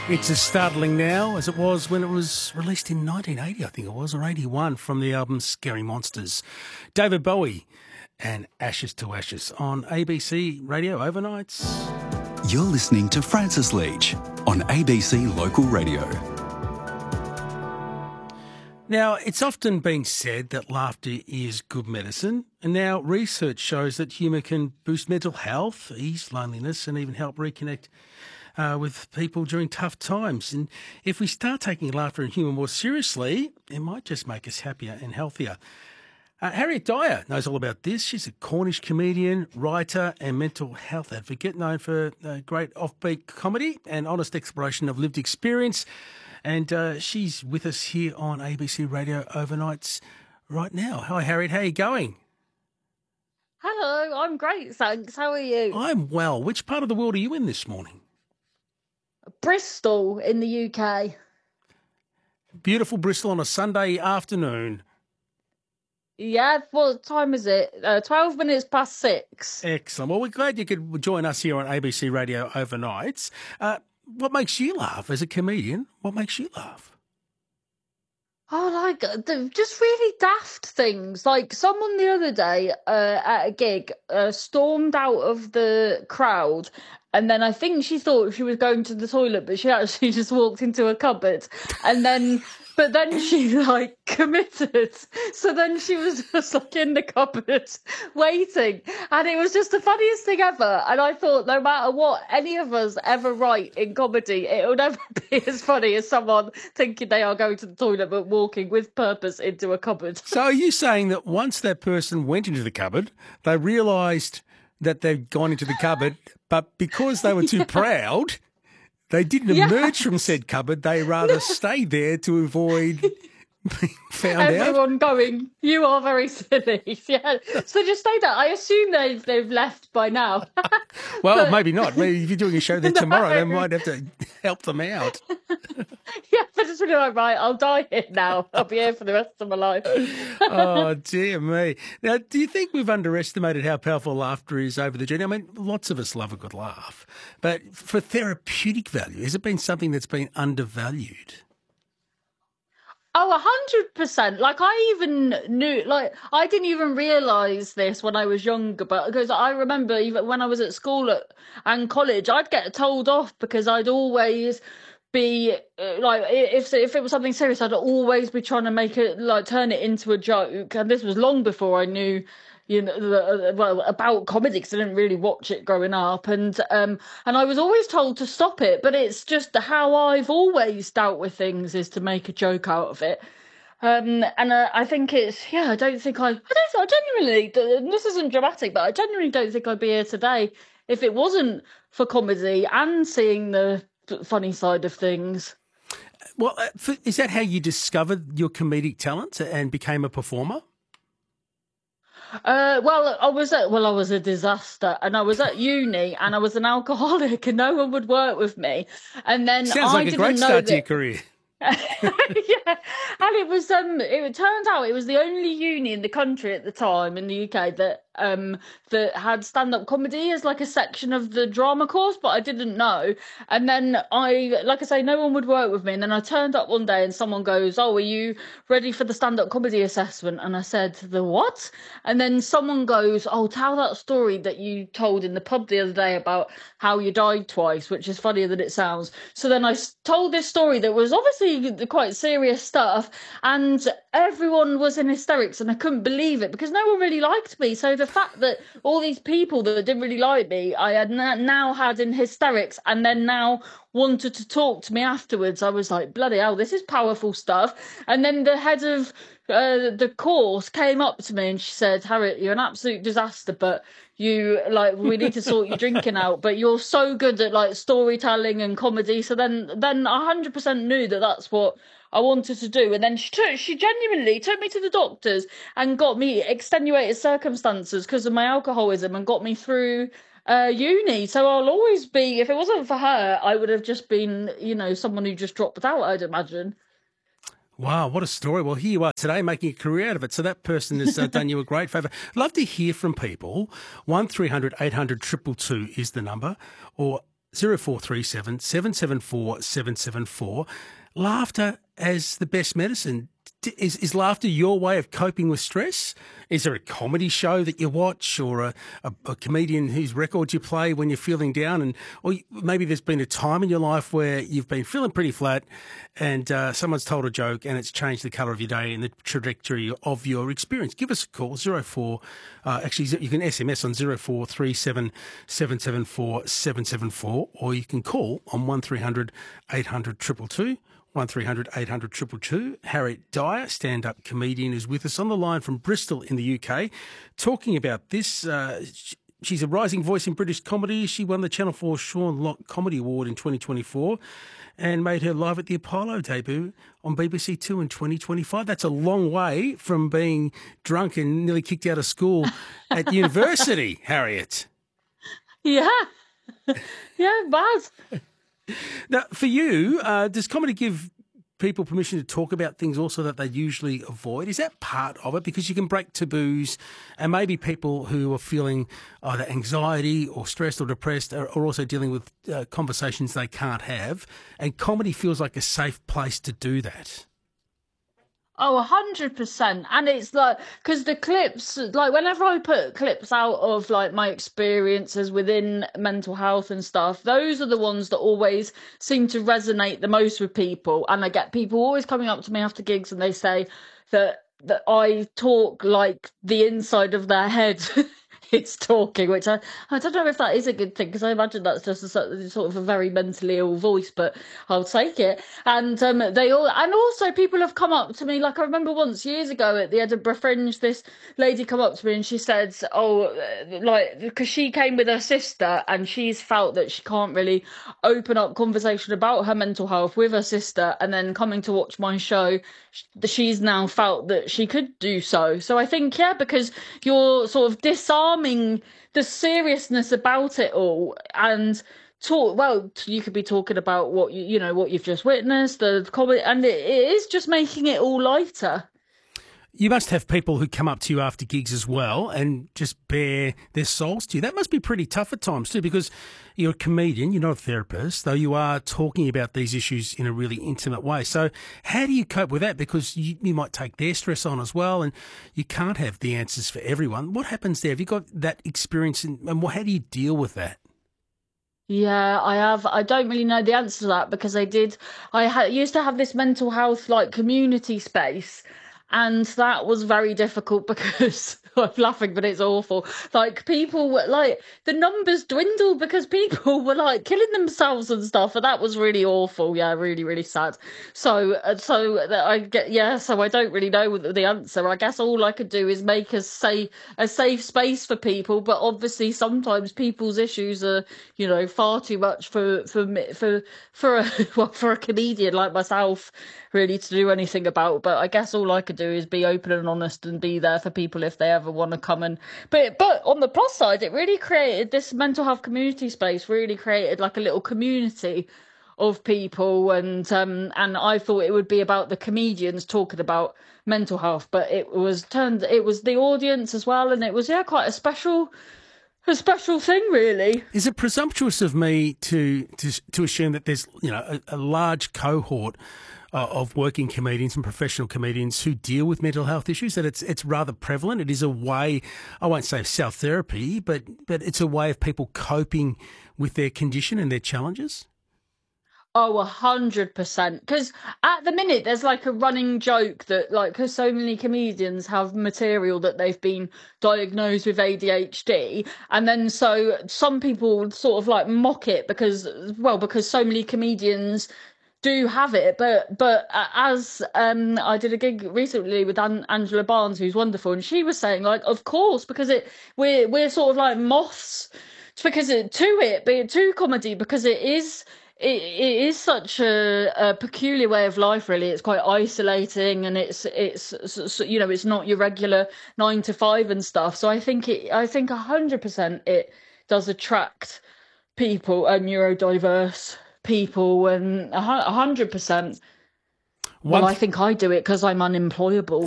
It's as startling now as it was when it was released in 1980, I think it was, or 81, from the album Scary Monsters. David Bowie and Ashes to Ashes on ABC Radio Overnights. You're listening to Francis Leach on ABC Local Radio. Now, it's often been said that laughter is good medicine, and now research shows that humour can boost mental health, ease loneliness, and even help reconnect with people during tough times. And if we start taking laughter and humour more seriously, it might just make us happier and healthier. Harriet Dyer knows all about this. She's a Cornish comedian, writer and mental health advocate, known for great offbeat comedy and honest exploration of lived experience. And she's with us here on ABC Radio Overnights right now. Hi, Harriet. How are you going? Hello, I'm great, thanks. How are you? I'm well. Which part of the world are you in this morning? Bristol in the UK. Beautiful Bristol on a Sunday afternoon. Yeah, what time is it? 12 minutes past 6. Excellent. Well, we're glad you could join us here on ABC Radio Overnights. What makes you laugh as a comedian? What makes you laugh? Oh, like, just really daft things. Like, someone the other day at a gig stormed out of the crowd, and then I think she thought she was going to the toilet, but she actually just walked into a cupboard. But then she, like, committed. So then she was just, like, in the cupboard waiting. And it was just the funniest thing ever. And I thought, no matter what any of us ever write in comedy, it will never be as funny as someone thinking they are going to the toilet but walking with purpose into a cupboard. So are you saying that once that person went into the cupboard, they realised that they'd gone into the cupboard, but because they were too proud, they didn't emerge from said cupboard, they rather stayed there to avoid being found out? Everyone going, you are very silly. Yeah. So just stay there. I assume they've left by now. Well, but maybe not. Maybe if you're doing a show there tomorrow, they might have to help them out. Yeah, but it's really like, right, I'll die here now. I'll be here for the rest of my life. Oh, dear me. Now, do you think we've underestimated how powerful laughter is over the journey? I mean, lots of us love a good laugh. But for therapeutic value, has it been something that's been undervalued? Oh, 100%. Like, I even knew, like, I didn't even realise this when I was younger, but because I remember even when I was at school and college, I'd get told off because I'd always be like, if it was something serious, I'd always be trying to make it, like, turn it into a joke. And this was long before I knew, you know, well, about comedy, because I didn't really watch it growing up, and I was always told to stop it. But it's just how I've always dealt with things is to make a joke out of it. And I think it's, I genuinely, this isn't dramatic, but I genuinely don't think I'd be here today if it wasn't for comedy and seeing the funny side of things. Well, is that how you discovered your comedic talent and became a performer? Well, I was a disaster, and I was at uni, and I was an alcoholic, and no one would work with me. And then sounds like a great start to your career. Yeah, and it turned out it was the only uni in the country at the time in the UK that had stand-up comedy as like a section of the drama course, but I didn't know. And then like I say, no one would work with me. And then I turned up one day and someone goes, "Oh, are you ready for the stand-up comedy assessment?" And I said, "The what?" And then someone goes, "Oh, tell that story that you told in the pub the other day about how you died twice," which is funnier than it sounds. So then I told this story that was obviously quite serious stuff, and everyone was in hysterics, and I couldn't believe it because no one really liked me. So the fact that all these people that didn't really like me, I had now had in hysterics, and then now wanted to talk to me afterwards, I was like, bloody hell, this is powerful stuff. And then the head of the course came up to me and she said, "Harriet, you're an absolute disaster, but we need to sort your drinking out, but you're so good at like storytelling and comedy." So then I 100% knew that that's what I wanted to do. And then she genuinely took me to the doctors and got me extenuated circumstances because of my alcoholism and got me through uni. So I'll always be, if it wasn't for her, I would have just been, someone who just dropped out, I'd imagine. Wow, what a story. Well, here you are today making a career out of it. So that person has done you a great favour. Love to hear from people. 1300 800 222 is the number, or 0437 774 774. Laughter as the best medicine. Is laughter your way of coping with stress? Is there a comedy show that you watch, or a comedian whose records you play when you're feeling down? Or maybe there's been a time in your life where you've been feeling pretty flat and someone's told a joke and it's changed the colour of your day and the trajectory of your experience. Give us a call, actually you can SMS on 0437 774 774, or you can call on 1300 800 222. 1300 800 222. Harriet Dyer, stand-up comedian, is with us on the line from Bristol in the UK, talking about this. She's a rising voice in British comedy. She won the Channel 4 Sean Lock Comedy Award in 2024 and made her Live at the Apollo debut on BBC Two in 2025. That's a long way from being drunk and nearly kicked out of school at university, Harriet. Yeah. Yeah, bad. Now, for you, does comedy give people permission to talk about things also that they usually avoid? Is that part of it? Because you can break taboos, and maybe people who are feeling either anxiety or stressed or depressed are also dealing with conversations they can't have, and comedy feels like a safe place to do that. Oh, 100%. And it's like, because the clips, like whenever I put clips out of like my experiences within mental health and stuff, those are the ones that always seem to resonate the most with people. And I get people always coming up to me after gigs and they say that I talk like the inside of their head. It's talking, which I don't know if that is a good thing, because I imagine that's just a sort of a very mentally ill voice, but I'll take it. And also people have come up to me, like I remember once years ago at the Edinburgh Fringe, this lady come up to me and she said, because she came with her sister and she's felt that she can't really open up conversation about her mental health with her sister, and then coming to watch my show, she's now felt that she could do so. So I think, yeah, because you're sort of disarming the seriousness about it all, and you could be talking about what what you've just witnessed, the comment, and it is just making it all lighter. You must have people who come up to you after gigs as well and just bare their souls to you. That must be pretty tough at times too, because you're a comedian, you're not a therapist, though you are talking about these issues in a really intimate way. So how do you cope with that? Because you might take their stress on as well, and you can't have the answers for everyone. What happens there? Have you got that experience, and how do you deal with that? Yeah, I have. I don't really know the answer to that, because I used to have this mental health like community space. And that was very difficult because I'm laughing, but it's awful. Like people were like, the numbers dwindled because people were like killing themselves and stuff. And that was really awful. Yeah, really, really sad. So I don't really know the answer. I guess all I could do is make a safe space for people. But obviously sometimes people's issues are, far too much for a comedian like myself really to do anything about. But I guess all I could do is be open and honest and be there for people if they ever want to come in. But on the plus side, it really created this mental health community space, really created like a little community of people, and I thought it would be about the comedians talking about mental health, but it was the audience as well, and it was quite a special thing, really. Is it presumptuous of me to assume that there's a large cohort of working comedians and professional comedians who deal with mental health issues, that it's rather prevalent? It is a way, I won't say self-therapy, but it's a way of people coping with their condition and their challenges? Oh, 100%. Because at the minute, there's like a running joke that, like, because so many comedians have material that they've been diagnosed with ADHD, and then so some people sort of like mock it because so many comedians do have it, but as I did a gig recently with Angela Barnes, who's wonderful, and she was saying, like, of course, because we're sort of like moths to comedy, because it is such a peculiar way of life, really. It's quite isolating, and it's not your regular 9 to 5 and stuff. So I think 100% it does attract people, neurodiverse people, and 100%. Well, I think I do it because I'm unemployable.